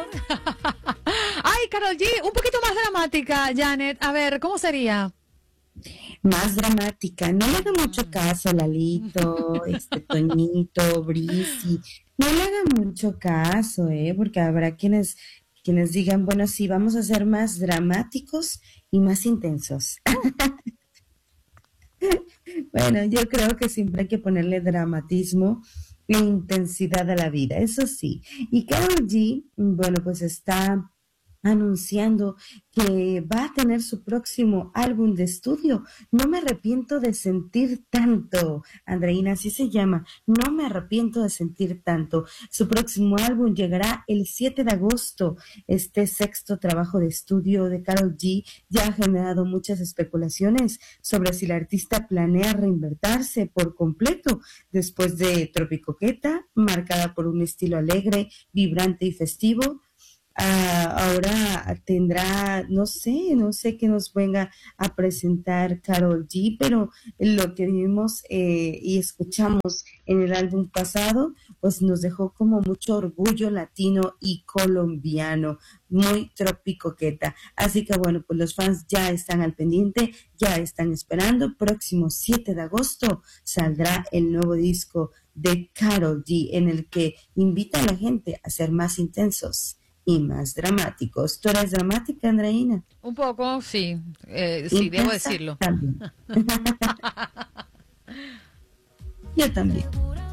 Ay, Karol G, un poquito más dramática, Janet. A ver, ¿cómo sería? Más dramática. No le haga mucho caso, Lalito, Toñito, Brisi. No le haga mucho caso, porque habrá quienes digan, bueno, sí, vamos a ser más dramáticos y más intensos. Bueno, yo creo que siempre hay que ponerle dramatismo e intensidad a la vida, eso sí. Y Karol G, bueno, pues está anunciando que va a tener su próximo álbum de estudio. No me arrepiento de sentir tanto, Andreina, así se llama. No me arrepiento de sentir tanto. Su próximo álbum llegará el 7 de agosto. Este sexto trabajo de estudio de Karol G ya ha generado muchas especulaciones sobre si la artista planea reinventarse por completo después de Tropicoqueta, marcada por un estilo alegre, vibrante y festivo. Ahora tendrá, no sé qué nos venga a presentar Karol G, pero lo que vimos y escuchamos en el álbum pasado, pues nos dejó como mucho orgullo latino y colombiano, muy tropicoqueta. Así que bueno, pues los fans ya están al pendiente, ya están esperando. Próximo 7 de agosto saldrá el nuevo disco de Karol G, en el que invita a la gente a ser más intensos y más dramáticos. ¿Tú eres dramática, Andreina? Un poco, sí, sí, debo Intensa decirlo. también. Yo también.